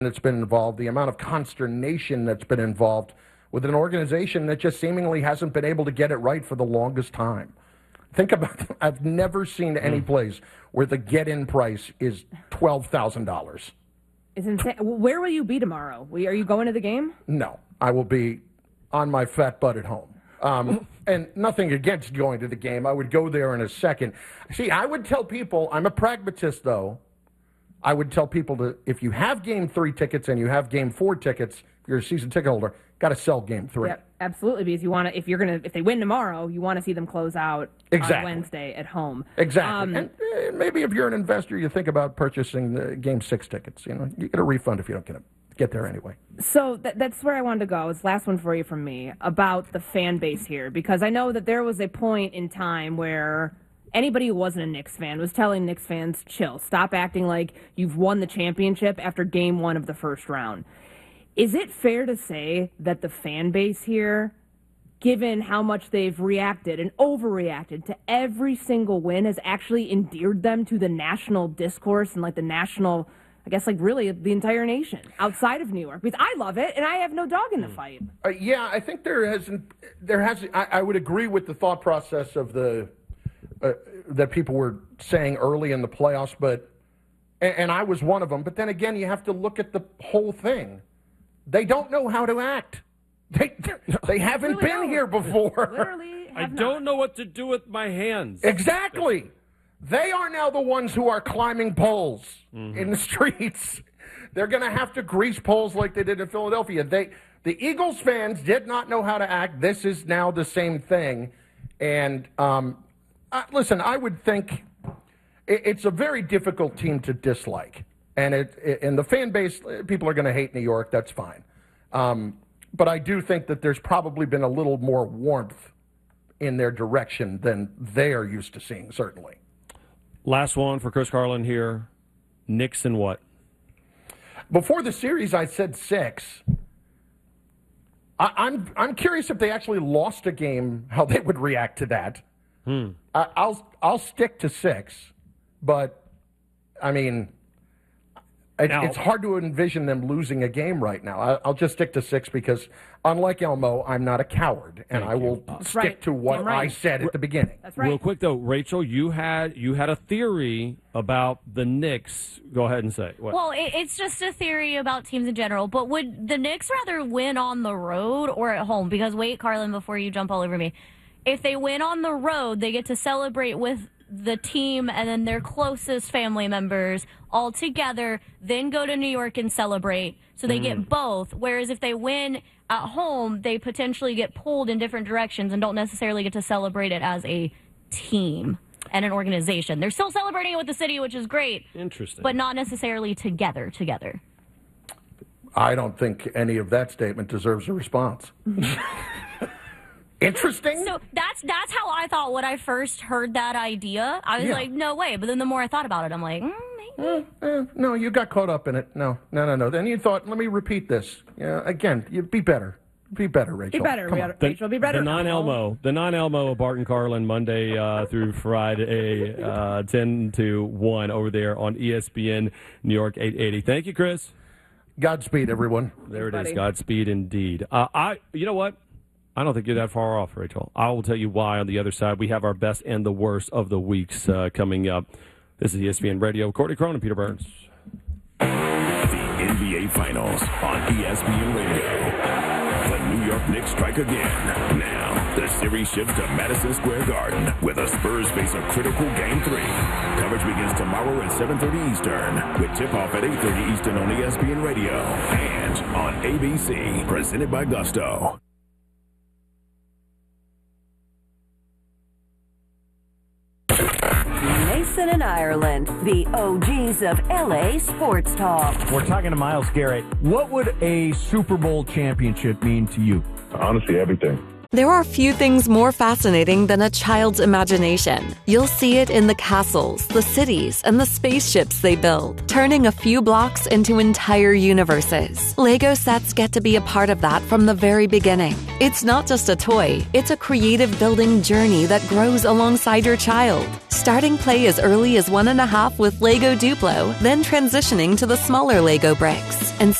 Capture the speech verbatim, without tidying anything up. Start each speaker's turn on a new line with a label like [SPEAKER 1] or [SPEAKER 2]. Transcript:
[SPEAKER 1] that's been involved, the amount of consternation that's been involved with an organization that just seemingly hasn't been able to get it right for the longest time. Think about it. I've never seen any place where the get-in price is twelve thousand dollars.
[SPEAKER 2] It's insane. Where will you be tomorrow? Are you going to the game?
[SPEAKER 1] No, I will be on my fat butt at home. Um, and nothing against going to the game. I would go there in a second. See, I would tell people, I'm a pragmatist, though. I would tell people to, if you have game three tickets and you have game four tickets, if you're a season ticket holder, got to sell game three.
[SPEAKER 2] Yep, absolutely, because you want to. If you're gonna, if they win tomorrow, you want to see them close out
[SPEAKER 1] exactly.
[SPEAKER 2] on Wednesday at home.
[SPEAKER 1] Exactly.
[SPEAKER 2] Um,
[SPEAKER 1] and uh, maybe if you're an investor, you think about purchasing the game six tickets. You know, you get a refund if you don't get a, get there anyway.
[SPEAKER 2] So th- that's where I wanted to go. It's the last one for you from me about the fan base here, because I know that there was a point in time where anybody who wasn't a Knicks fan was telling Knicks fans, chill, stop acting like you've won the championship after game one of the first round. Is it fair to say that the fan base here, given how much they've reacted and overreacted to every single win, has actually endeared them to the national discourse and like the national, I guess like really the entire nation outside of New York? Because I love it and I have no dog in the fight.
[SPEAKER 1] Uh, yeah, I think there hasn't, there has, I, I would agree with the thought process of the, uh, that people were saying early in the playoffs, but, and, and I was one of them, but then again, you have to look at the whole thing. They don't know how to act. They they haven't
[SPEAKER 2] really
[SPEAKER 1] been
[SPEAKER 2] don't.
[SPEAKER 1] here before.
[SPEAKER 2] Literally,
[SPEAKER 3] I
[SPEAKER 2] have
[SPEAKER 3] don't
[SPEAKER 2] not.
[SPEAKER 3] know what to do with my hands.
[SPEAKER 1] Exactly. They are now the ones who are climbing poles
[SPEAKER 3] Mm-hmm.
[SPEAKER 1] in the streets. They're going to have to grease poles like they did in Philadelphia. They the Eagles fans did not know how to act. This is now the same thing. And um, uh, listen, I would think it, it's a very difficult team to dislike. And it, it and the fan base, people are going to hate New York. That's fine. Um, but I do think that there's probably been a little more warmth in their direction than they are used to seeing, certainly.
[SPEAKER 3] Last one for Chris Carlin here. Knicks and what?
[SPEAKER 1] Before the series, I said six. I, I'm I'm curious if they actually lost a game, how they would react to that.
[SPEAKER 3] Hmm.
[SPEAKER 1] I, I'll I'll stick to six, but I mean. It,
[SPEAKER 3] Now,
[SPEAKER 1] it's hard to envision them losing a game right now. I, I'll just stick to six because, unlike Elmo, I'm not a coward, and I will
[SPEAKER 3] Uh,
[SPEAKER 1] stick
[SPEAKER 2] right.
[SPEAKER 1] to what
[SPEAKER 2] right.
[SPEAKER 1] I said at the beginning.
[SPEAKER 2] That's right.
[SPEAKER 3] Real quick though, Rachel, you had you had a theory about the Knicks. Go ahead and say what.
[SPEAKER 4] Well, it, it's just a theory about teams in general. But would the Knicks rather win on the road or at home? Because wait, Carlin, before you jump all over me, if they win on the road, they get to celebrate with the team and then their closest family members all together, then go to New York and celebrate. So they mm. get both. Whereas if they win at home, they potentially get pulled in different directions and don't necessarily get to celebrate it as a team and an organization. They're still celebrating it with the city, which is great.
[SPEAKER 3] Interesting.
[SPEAKER 4] But not necessarily together, together.
[SPEAKER 1] I don't think any of that statement deserves a response. Interesting.
[SPEAKER 4] So that's that's how I thought when I first heard that idea. I was
[SPEAKER 1] Yeah.
[SPEAKER 4] like, no way. But then the more I thought about it, I'm like, mm, maybe.
[SPEAKER 1] Eh, eh, no, you got caught up in it. No, no, no, no. Then you thought, let me repeat this. Yeah, again, you be better. Be better, Rachel.
[SPEAKER 2] Be better,
[SPEAKER 1] Come
[SPEAKER 2] Rachel.
[SPEAKER 1] on.
[SPEAKER 2] Rachel. Be better.
[SPEAKER 3] The non-Elmo, the non-Elmo of Barton Carlin, Monday uh, through Friday, uh, ten to one over there on E S P N New York eight eighty. Thank you, Chris.
[SPEAKER 1] Godspeed, everyone.
[SPEAKER 3] There it
[SPEAKER 2] Buddy.
[SPEAKER 3] is. Godspeed, indeed. Uh, I, you know what? I don't think you're that far off, Rachel. I will tell you why on the other side. We have our best and the worst of the weeks uh, coming up. This is E S P N Radio. Courtney Cronin, Peter Burns.
[SPEAKER 5] The N B A Finals on E S P N Radio. The New York Knicks strike again. Now, the series shifts to Madison Square Garden with the Spurs face a critical Game three. Coverage begins tomorrow at seven thirty Eastern with tip-off at eight thirty Eastern on E S P N Radio and on A B C, presented by Gusto.
[SPEAKER 6] Mason and Ireland, the O Gs of L A sports talk.
[SPEAKER 7] We're talking to Myles Garrett. What would a Super Bowl championship mean to you?
[SPEAKER 8] Honestly, everything.
[SPEAKER 7] There are few things more fascinating than a child's imagination. You'll see it in the castles, the cities, and the spaceships they build, turning a few blocks into entire universes. Lego sets get to be a part of that from the very beginning. It's not just a toy, it's a creative building journey that grows alongside your child. Starting play as early as one and a half with Lego Duplo, then transitioning to the smaller Lego bricks. And